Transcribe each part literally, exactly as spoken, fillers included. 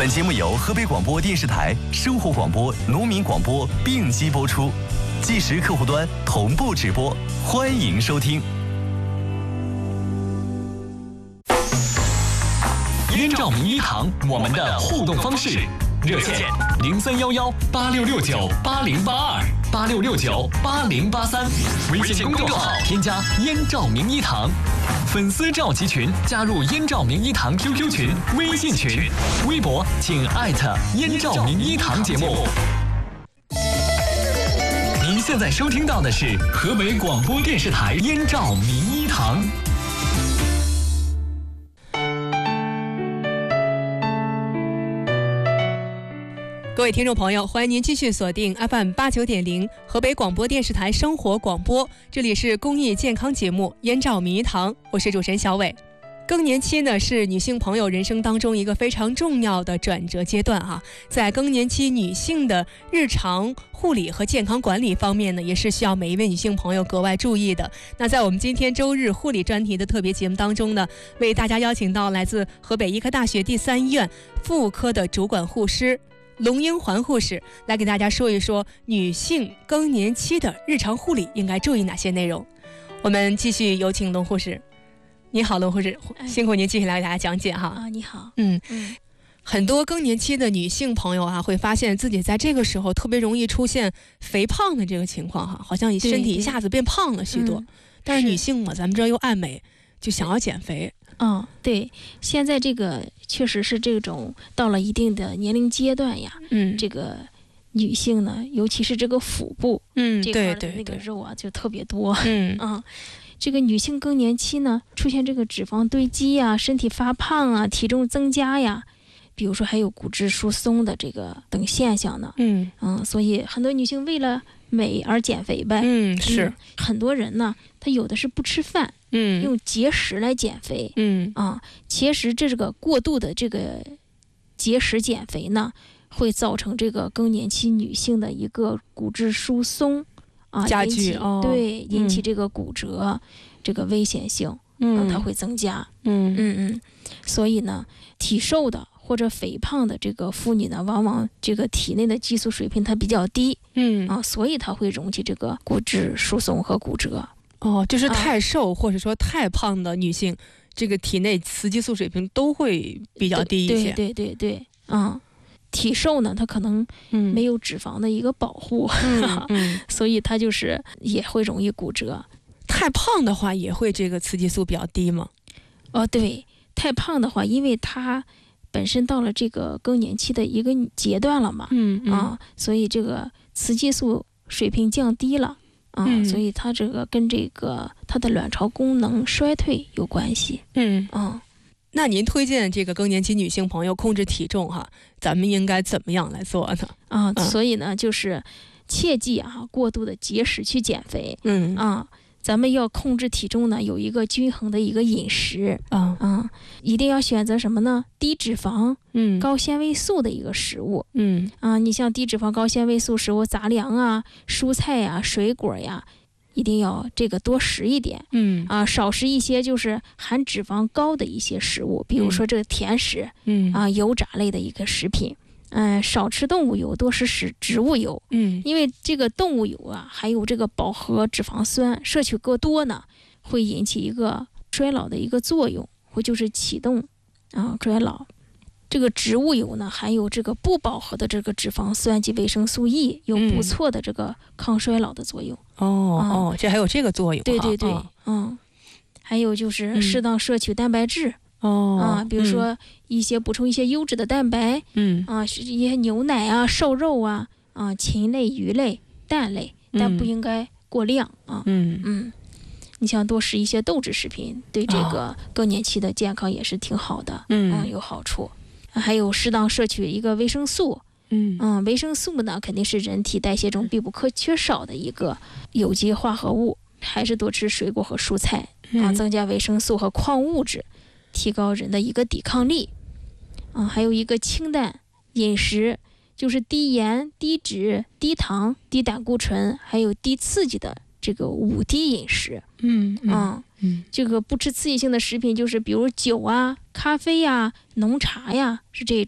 本节目由河北广播电视台生活广播、农民广播并机播出，即时客户端同步直播，欢迎收听。燕赵名医堂，我们的互动方式，热线零三幺幺八六六九八零八二八六六九八零八三，微信公众号添加燕赵名医堂，粉丝召集群加入燕赵名医堂 Q Q 群、微信群，微博请艾特燕赵名医堂节目。您现在收听到的是河北广播电视台燕赵名医堂。 各位听众朋友，欢迎您继续锁定 F M 八九点零河北广播电视台生活广播，这里是公益健康节目燕赵名医堂，我是主持人小伟。更年期呢是女性朋友人生当中一个非常重要的转折阶段哈、啊，在更年期女性的日常护理和健康管理方面呢，也是需要每一位女性朋友格外注意的。那在我们今天周日护理专题的特别节目当中呢，为大家邀请到来自河北医科大学第三医院妇科的主管护师龙英环护士来给大家说一说女性更年期的日常护理应该注意哪些内容。我们继续有请龙护士。你好，龙护士，辛苦您继续来给大家讲解哈。 啊，你好。 嗯嗯，很多更年期的女性朋友啊，会发现自己在这个时候特别容易出现肥胖的这个情况哈，好像身体一下子变胖了许多。嗯、但是女性嘛，咱们知道又爱美，就想要减肥。 嗯，对，现在这个确实是这种到了一定的年龄阶段呀，嗯，这个女性呢，尤其是这个腹部，嗯，这块的那个肉啊就特别多，嗯啊，这个女性更年期呢，出现这个脂肪堆积呀，身体发胖啊，体重增加呀，比如说还有骨质疏松的这个等现象呢，嗯嗯，所以很多女性为了美而减肥呗， 嗯，是、嗯、 很多人呢，他有的是不吃饭。嗯，用节食来减肥，嗯啊，其实这个过度的这个节食减肥呢，会造成这个更年期女性的一个骨质疏松啊， 加剧， 哦、对，引起这个骨折、嗯、这个危险性，嗯，它会增加，嗯嗯嗯，所以呢，体瘦的或者肥胖的这个妇女呢，往往这个体内的激素水平它比较低，嗯啊，所以它会引起这个骨质疏松和骨折。 哦，就是太瘦、啊、或者说太胖的女性，这个体内雌激素水平都会比较低一些。 对对对对，嗯，体瘦呢，它可能没有脂肪的一个保护，嗯嗯、所以它就是也会容易骨折。 太胖的话也会这个雌激素比较低吗？ 哦，对，太胖的话，因为它本身到了这个更年期的一个阶段了嘛，嗯嗯、啊，所以这个雌激素水平降低了。啊、嗯，所以它这个跟这个它的卵巢功能衰退有关系。嗯啊，那您推荐这个更年期女性朋友控制体重哈，咱们应该怎么样来做呢？ 啊，嗯、所以呢，就是切记啊，过度的节食去减肥。嗯啊，咱们要控制体重呢，有一个均衡的一个饮食。啊啊，一定要选择什么呢？低脂肪、嗯，高纤维素的一个食物。嗯啊，你像低脂肪、高纤维素食物，杂粮啊、蔬菜呀、水果呀，一定要这个多食一点。嗯啊，少食一些就是含脂肪高的一些食物，比如说这个甜食，嗯啊，油炸类的一个食品。嗯、呃，少吃动物油，多吃食植物油。嗯，因为这个动物油啊，还有这个饱和脂肪酸，摄取过多呢，会引起一个衰老的一个作用，会就是启动啊衰老。这个植物油呢，含有这个不饱和的这个脂肪酸及维生素 E， 有不错的这个抗衰老的作用。 嗯、哦、嗯、哦，这还有这个作用。 对对对，嗯，嗯还有就是适当摄取蛋白质。嗯哦啊，比如说一些补充一些优质的蛋白，嗯啊，是一些牛奶啊、瘦肉啊、啊禽类、鱼类、蛋类，但不应该过量啊。嗯嗯，你像多食一些豆制食品，对这个更年期的健康也是挺好的，嗯、啊、有好处。还有适当摄取一个维生素，嗯嗯，维生素呢肯定是人体代谢中必不可缺少的一个有机化合物，还是多吃水果和蔬菜啊，增加维生素和矿物质。提高人的一个抵抗力，啊，还有一个清淡饮食，就是低盐、低脂、低糖、低胆固醇，还有低刺激的这个五低饮食。嗯啊，嗯，这个不吃刺激性的食品，就是比如酒啊、咖啡呀、浓茶呀，是这种。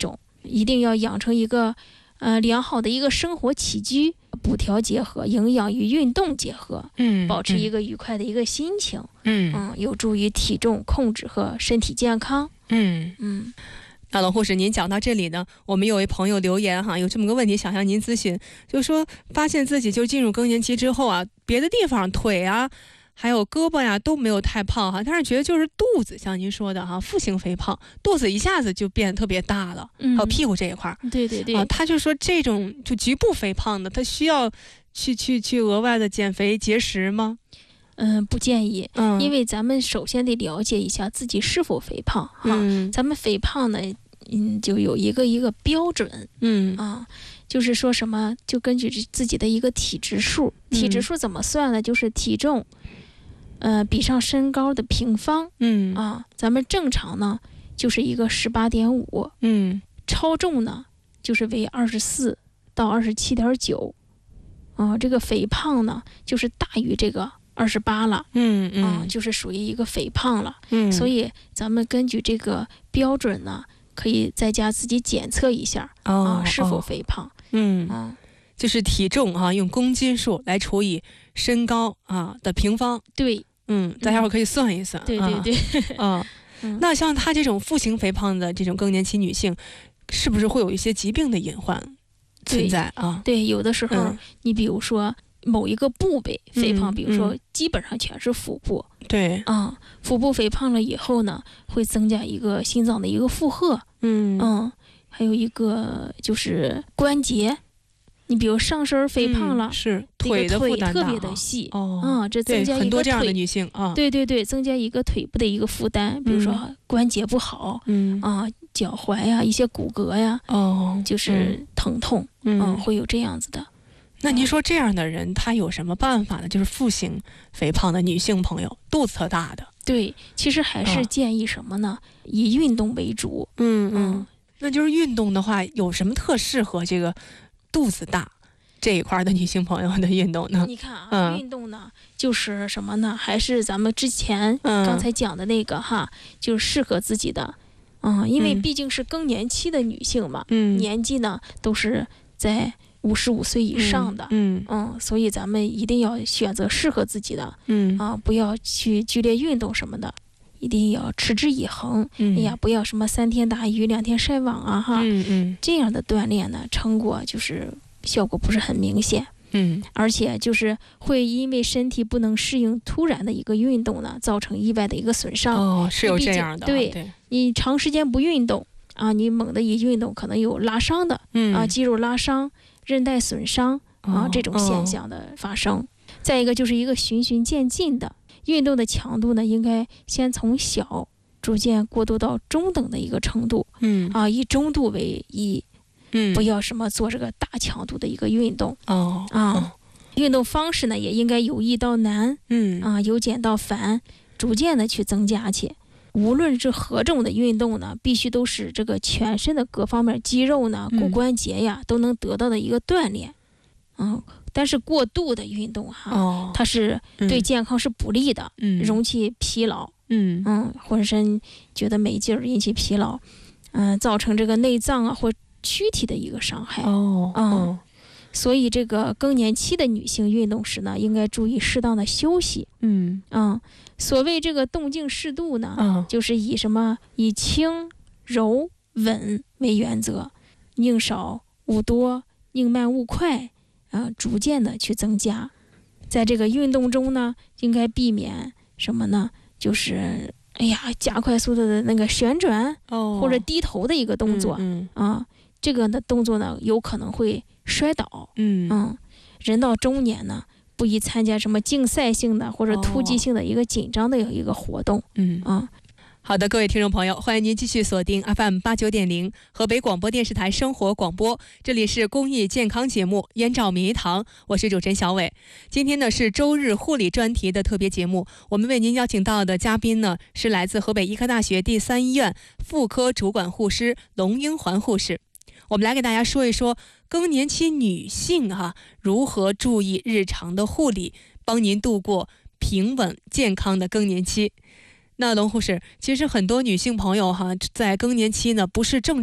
一定要养成一个呃良好的一个生活起居，补调结合，营养与运动结合， 嗯， 保持一个愉快的一个心情， 嗯嗯，有助于体重控制和身体健康， 嗯嗯。 那龙护士，您讲到这里呢，我们有位朋友留言哈，有这么个问题想向您咨询，就是说发现自己就进入更年期之后啊，别的地方腿啊，还有胳膊呀都没有太胖哈，但是觉得就是肚子，像您说的哈，腹型肥胖，肚子一下子就变得特别大了， 嗯， 还有屁股这一块， 对对对， 啊，他就说这种就局部肥胖的，他需要去去去额外的减肥节食吗？ 嗯，不建议， 嗯， 因为咱们首先得了解一下自己是否肥胖哈， 嗯， 咱们肥胖呢。嗯，就有一个一个标准， 嗯啊，就是说什么，就根据自己的一个体质数，体质数怎么算呢？就是体重，呃，比上身高的平方， 嗯啊，咱们正常呢就是一个十八点五， 嗯， 超重呢就是为二十四到二十七点九，啊，这个肥胖呢就是大于这个二十八了， 嗯嗯、 啊，就是属于一个肥胖了， 嗯， 所以咱们根据这个标准呢。可以在家自己检测一下、 哦、 啊，是否肥胖？ 哦、嗯啊， 就是体重哈、啊，用公斤数来除以身高啊的平方。 对， 嗯，大家伙可以算一算。 对对对， 啊，嗯、那像她这种腹型肥胖的这种更年期女性，是不是会有一些疾病的隐患存在啊？ 对，有的时候、嗯、你比如说某一个部位肥胖， 嗯、 比如说基本上全是腹部。 对啊，腹部肥胖了以后呢，会增加一个心脏的一个负荷， 嗯嗯，还有一个就是关节，你比如上身肥胖了， 嗯、是腿的负担特别的细， 哦， 啊，这增加一个很多这样的女性啊， 对对对，增加一个腿部的一个负担，比如说关节不好， 嗯啊，脚踝呀，一些骨骼呀， 哦， 就是疼痛， 嗯， 嗯会有这样子的。 那您说这样的人他有什么办法呢？就是腹型肥胖的女性朋友，肚子特大的。 对，其实还是建议什么呢？啊、以运动为主。 嗯嗯，那就是运动的话，有什么特适合这个肚子大这一块的女性朋友的运动呢？ 你看啊， 嗯、 运动呢，就是什么呢？还是咱们之前刚才讲的那个、嗯、哈，就是适合自己的。嗯，因为毕竟是更年期的女性嘛， 嗯， 年纪呢都是在五十五岁以上的， 嗯嗯, 嗯，所以咱们一定要选择适合自己的， 嗯啊，不要去剧烈运动什么的，一定要持之以恒。 嗯， 哎呀，不要什么三天打鱼两天晒网啊，哈， 嗯嗯， 这样的锻炼呢，成果就是效果不是很明显。 嗯， 而且就是会因为身体不能适应突然的一个运动呢，造成意外的一个损伤。 哦，是有这样的。 对， 对你长时间不运动啊，你猛地一运动，可能有拉伤的， 嗯啊，肌肉拉伤。韧带损伤啊， 哦、 这种现象的发生、哦。再一个就是一个循序渐进的运动的强度呢，应该先从小逐渐过渡到中等的一个程度。 嗯啊，以中度为宜， 嗯， 不要什么做这个大强度的一个运动。 哦啊， 哦、 运动方式呢也应该由易到难， 嗯啊，由简到繁，逐渐的去增加去。无论是何种的运动呢，必须都是这个全身的各方面肌肉呢、骨关节呀、嗯、都能得到的一个锻炼。嗯，但是过度的运动哈， 哦、 它是对健康是不利的， 嗯， 容易疲劳， 嗯嗯，浑身觉得没劲儿，引起疲劳，嗯、呃，造成这个内脏啊或躯体的一个伤害。 哦， 嗯。 哦所以这个更年期的女性运动时呢，应该注意适当的休息。 嗯嗯，所谓这个动静适度呢， 嗯， 就是以什么以轻柔稳为原则，宁少勿多，宁慢勿快，啊、呃，逐渐的去增加。在这个运动中呢，应该避免什么呢？就是哎呀，加快速度的那个旋转， 哦， 或者低头的一个动作， 嗯, 嗯啊，这个的动作呢，有可能会摔倒。 嗯嗯，人到中年呢，不宜参加什么竞赛性的或者突击性的一个紧张的一个活动。 嗯啊， 好的，各位听众朋友，欢迎您继续锁定 F M 八九点零河北广播电视台生活广播，这里是公益健康节目《燕赵迷堂》，我是主持人小伟。今天呢是周日护理专题的特别节目，我们为您邀请到的嘉宾呢是来自河北医科大学第三医院妇科主管护师龙英环护士。我们来给大家说一说更年期女性啊如何注意日常的护理，帮您度过平稳健康的更年期。那龙护士，其实很多女性朋友哈，在更年期呢不是正